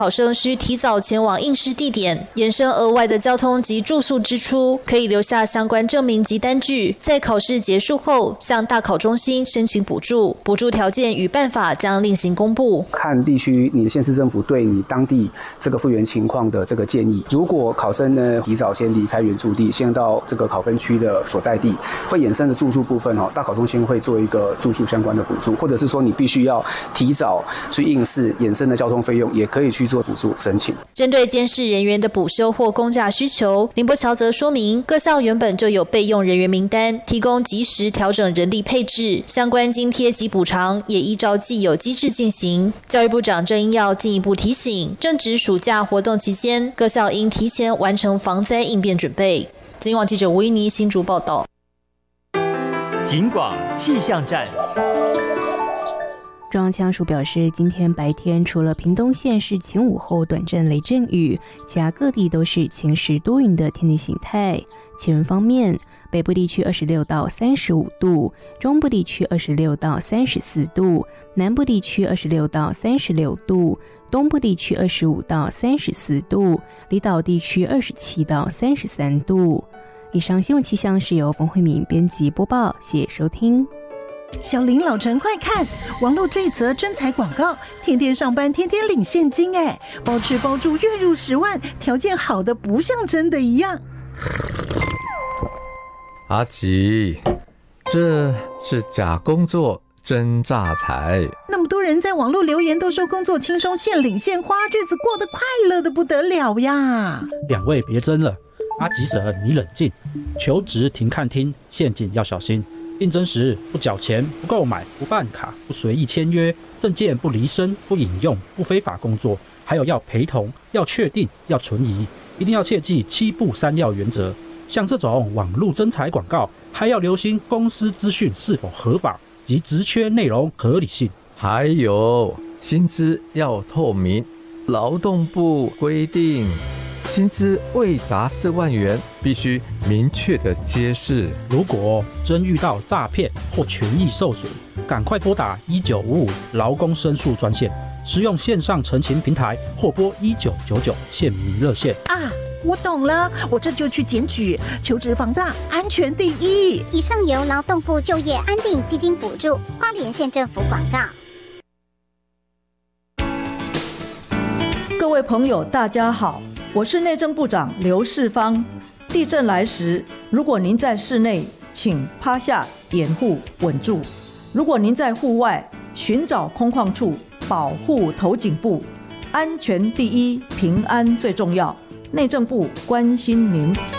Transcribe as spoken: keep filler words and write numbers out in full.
考生需提早前往应试地点，衍生额外的交通及住宿支出，可以留下相关证明及单据，在考试结束后向大考中心申请补助，补助条件与办法将另行公布。 看地区你的县市政府对你当地这个复原情况的这个建议，如果考生呢提早先离开原住地，先到这个考分区的所在地，会衍生的住宿部分哦，大考中心会做一个住宿相关的补助，或者是说你必须要提早去应试，衍生的交通费用也可以去做补助申请。 针对监视人员的补休或公假需求，林柏乔则说明，各校原本就有备用人员名单，提供及时调整人力配置，相关津贴及补偿也依照既有机制进行。教育部长郑英耀进一步提醒，正值暑假活动期间，各校应提前完成防灾应变准备。警广记者吴依妮新竹报道。 警广气象站。 中央气象署表示，今天白天除了屏东县是晴午后短暂雷阵雨，其他各地都是晴时多云的天气形态。气温方面，北部地区二十六到三十五度，中部地区二十六到三十四度，南部地区二十六到三十六度，东部地区二十五到三十四度，离岛地区二十七到三十三度。以上新闻气象是由冯慧敏编辑播报，谢谢收听。 小林老陈快看，网络这一则征才广告，天天上班天天领现金，哎，包吃包住月入十万，条件好的不像真的一样。 阿吉，这是假工作真诈财。 那么多人在网络留言都说工作轻松，现领现花，日子过得快乐的不得了呀。 两位别争了，阿吉婶你冷静，求职停看听，陷阱要小心。应征时不缴钱、不购买、不办卡、不随意签约，证件不离身、不引用、不非法工作，还有要陪同、要确定、要存疑，一定要切记七不三要原则。像这种网络征才广告，还要留心公司资讯是否合法及职缺内容合理性， 还有薪资要透明。劳动部规定，薪资未达四万元，必须明确的揭示。 如果真遇到诈骗或权益受损，赶快拨打一九五五劳工申诉专线，使用线上陈情平台或拨一九九九县民热线。 啊，我懂了，我这就去检举，求职防诈，安全第一。 以上由劳动部就业安定基金补助，花莲县政府广告。 各位朋友，大家好。我是内政部长刘世芳。地震来时，如果您在室内，请趴下掩护稳住；如果您在户外，寻找空旷处，保护头颈部。安全第一，平安最重要。内政部关心您。